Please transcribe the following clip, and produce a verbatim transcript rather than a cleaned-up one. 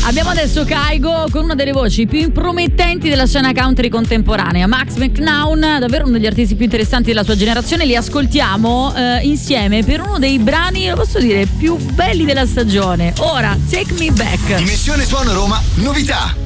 Abbiamo adesso Kygo con una delle voci più promettenti della scena country contemporanea, Max McNown, davvero uno degli artisti più interessanti della sua generazione. Li ascoltiamo eh, insieme per uno dei brani, lo posso dire, più belli della stagione. Ora, Take Me Back. Dimensione Suono Roma, novità.